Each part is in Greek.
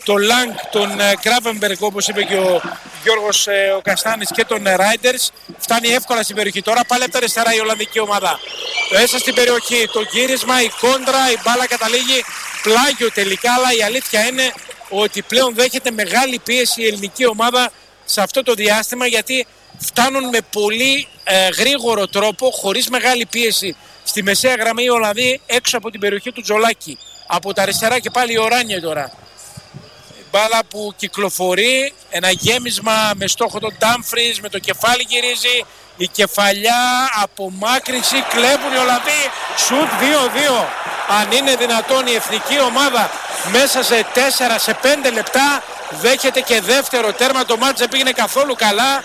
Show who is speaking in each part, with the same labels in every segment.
Speaker 1: τον Λάγκ, τον Γκράβενμπεργκ, όπως είπε και ο Γιώργος ο Καστάνης, και τον Ράιντερς. Φτάνει εύκολα στην περιοχή τώρα, πάλι από τα αριστερά η Ολλανδική ομάδα. Μέσα στην περιοχή, το γύρισμα, η κόντρα, η μπάλα καταλήγει πλάγιο τελικά, αλλά η αλήθεια είναι ότι πλέον δέχεται μεγάλη πίεση η ελληνική ομάδα σε αυτό το διάστημα, γιατί φτάνουν με πολύ γρήγορο τρόπο, χωρίς μεγάλη πίεση στη μεσαία γραμμή οι Ολλανδοί έξω από την περιοχή του Τζολάκη. Από τα αριστερά και πάλι η Οράνια τώρα. Μπάλα που κυκλοφορεί, ένα γέμισμα με στόχο τον Ντάμφρις, με το κεφάλι γυρίζει, η κεφαλιά, απομάκρυνση, κλέβουν οι Ολλανδοί, σουτ 2-2. Αν είναι δυνατόν η εθνική ομάδα μέσα σε 4, σε 5 λεπτά δέχεται και δεύτερο τέρμα, το μάτς δεν πήγαινε καθόλου καλά.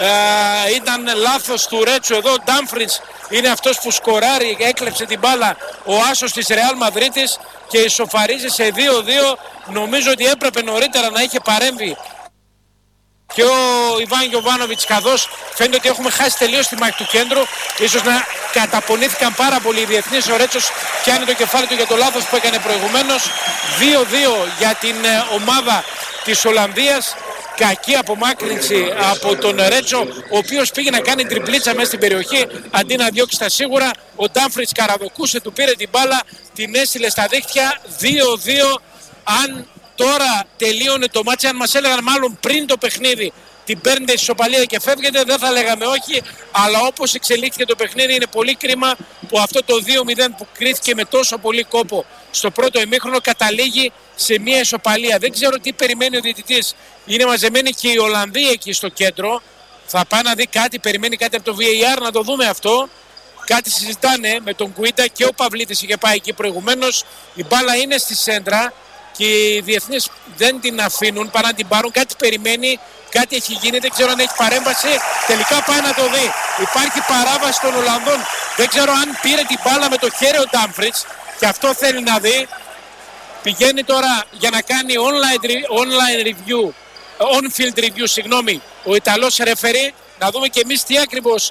Speaker 1: Ήταν λάθος του Ρέτσου εδώ, ο Ντάμφρις είναι αυτός που σκοράρει, έκλεψε την μπάλα ο άσος της Ρεάλ Μαδρίτης και ισοφαρίζει σε 2-2. Νομίζω ότι έπρεπε νωρίτερα να είχε παρέμβει και ο Ιβάν Γιοβάνοβιτς, καθώς φαίνεται ότι έχουμε χάσει τελείως τη μάχη του κέντρου. Ίσως να καταπονήθηκαν πάρα πολύ οι διεθνείς. Ο Ρέτσος πιάνει το κεφάλι του για το λάθος που έκανε προηγουμένως. 2-2 για την ομάδα της Ολλανδίας. Κακή απομάκρυνση από τον Ρέτσο, ο οποίος πήγε να κάνει τριπλίτσα μέσα στην περιοχή αντί να διώξει τα σίγουρα. Ο Ντάμφριτς καραδοκούσε, του πήρε την μπάλα, την έστειλε στα δίχτυα. 2-2. Αν τώρα τελείωνε το μάτσι, αν μας έλεγαν μάλλον πριν το παιχνίδι την παίρνετε ισοπαλία και φεύγετε, δεν θα λέγαμε όχι, αλλά όπως εξελίχθηκε το παιχνίδι είναι πολύ κρίμα που αυτό το 2-0 που κρίθηκε με τόσο πολύ κόπο στο πρώτο ημίχρονο καταλήγει σε μια ισοπαλία. Δεν ξέρω τι περιμένει ο διαιτητής. Είναι μαζεμένοι και οι Ολλανδοί εκεί στο κέντρο. Θα πάει να δει κάτι, περιμένει κάτι από το VAR, να το δούμε αυτό. Κάτι συζητάνε με τον Κουίντα και ο Παυλίτης είχε πάει εκεί προηγουμένως. Η μπάλα είναι στη σέντρα και οι διεθνείς δεν την αφήνουν παρά να την πάρουν. Κάτι περιμένει, κάτι έχει γίνει, δεν ξέρω αν έχει παρέμβαση. Τελικά πάει να το δει. Υπάρχει παράβαση των Ολλανδών. Δεν ξέρω αν πήρε την μπάλα με το χέρι ο Ντάμφριτς και αυτό θέλει να δει. Πηγαίνει τώρα για να κάνει online review, on-field review, συγγνώμη, ο Ιταλός ρεφερί. Να δούμε και εμείς τι ακριβώς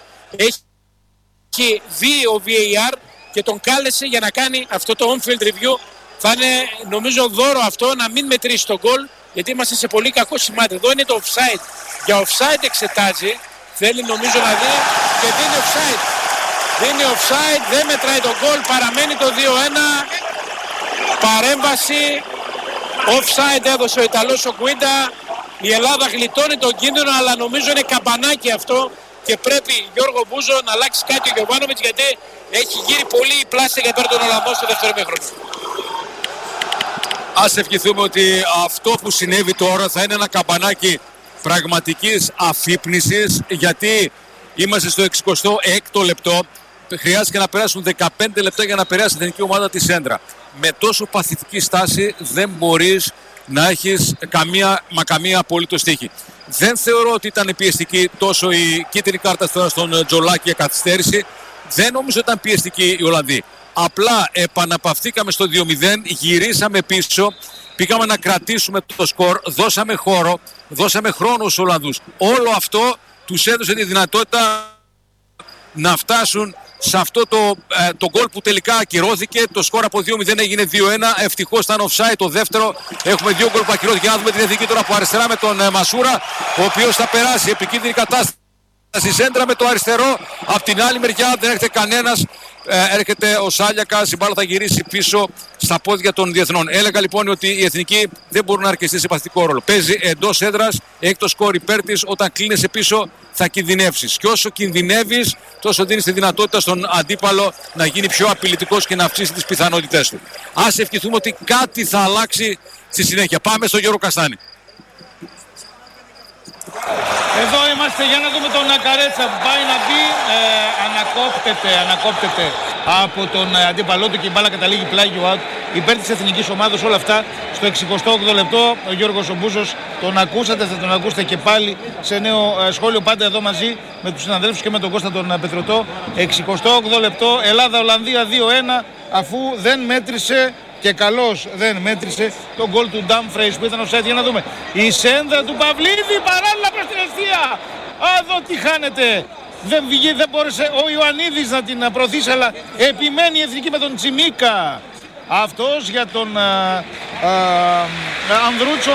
Speaker 1: έχει δει ο VAR και τον κάλεσε για να κάνει αυτό το on-field review. Θα είναι νομίζω δώρο αυτό να μην μετρήσει τον γκολ, γιατί είμαστε σε πολύ κακό σημάδι. Εδώ είναι το offside. Για offside εξετάζει, θέλει νομίζω να δει και δίνει offside. Δίνει offside, δεν μετράει τον γκολ, παραμένει το 2-1. Παρέμβαση, offside έδωσε ο Ιταλός ο Κουίντα. Η Ελλάδα γλιτώνει τον κίνδυνο, αλλά νομίζω είναι καμπανάκι αυτό και πρέπει Γιώργο Μπούζο να αλλάξει κάτι ο Γιοβάνοβιτς, γιατί έχει γύρει πολύ η πλάσια για πέρα τον Ολλανδό στο δεύτερο ημίχρονο.
Speaker 2: Ας ευχηθούμε ότι αυτό που συνέβη τώρα θα είναι ένα καμπανάκι πραγματικής αφύπνισης, γιατί είμαστε στο 66ο λεπτό. Χρειάστηκε να περάσουν 15 λεπτά για να περάσει την εθνική ομάδα τη σέντρα. Με τόσο παθητική στάση δεν μπορείς να έχεις καμία απολύτως τύχη. Δεν θεωρώ ότι ήταν πιεστική τόσο η κίτρινη κάρτα τώρα στον Τζολάκη για καθυστέρηση. Δεν νομίζω ότι ήταν πιεστική η Ολλανδοί. Απλά επαναπαυθήκαμε στο 2-0, γυρίσαμε πίσω, πήγαμε να κρατήσουμε το σκορ, δώσαμε χώρο, δώσαμε χρόνο στους Ολλανδούς. Όλο αυτό τους έδωσε τη δυνατότητα να φτάσουν σε αυτό το γκολ που τελικά ακυρώθηκε. Το σκορ από 2-0 έγινε 2-1. Ευτυχώς ήταν offside το δεύτερο. Έχουμε δύο γκολ που ακυρώθηκε. Να δούμε την εθνική τώρα από αριστερά με τον Μασούρα, ο οποίος θα περάσει. Επικίνδυνη κατάσταση στη σέντρα με το αριστερό. Απ' την άλλη μεριά δεν έρχεται κανένας. Έρχεται ο Σάλιακας, η μπάλα θα γυρίσει πίσω στα πόδια των διεθνών. Έλεγα λοιπόν ότι η εθνική δεν μπορεί να αρκεστεί σε παθητικό ρόλο. Παίζει εντός έδρας, έχει το σκορ υπέρ της. Όταν κλείνεσαι πίσω θα κινδυνεύσεις. Και όσο κινδυνεύεις, τόσο δίνεις τη δυνατότητα στον αντίπαλο να γίνει πιο απειλητικός και να αυξήσει τις πιθανότητές του. Ας ευχηθούμε ότι κάτι θα αλλάξει στη συνέχεια. Πάμε στον Γιώργο Καστάνη.
Speaker 3: Εδώ είμαστε για να δούμε τον Νακαρέτσα που πάει να μπει, ανακόπτεται από τον αντίπαλό του και η μπάλα καταλήγει πλάγιο out υπέρ της εθνικής ομάδας. Όλα αυτά στο 68ο λεπτό. Ο Γιώργος Ομπούζος τον ακούσατε, θα τον ακούσετε και πάλι σε νέο σχόλιο, πάντα εδώ μαζί με τους συναδέλφους και με τον Κώστα τον Πετρωτό. 68ο λεπτό, Ελλάδα-Ολλανδία 2-1, αφού δεν μέτρησε και καλώς δεν μέτρησε τον γκολ του Ντάμφρις που ήταν offside. Για να δούμε. Η σέντρα του Παυλίδη παράλληλα προς την αιστεία. Εδώ τι χάνεται. Δεν μπόρεσε ο Ιωαννίδης να την προωθήσει, αλλά επιμένει η εθνική με τον Τσιμίκα. αυτός για τον Ανδρούτσο.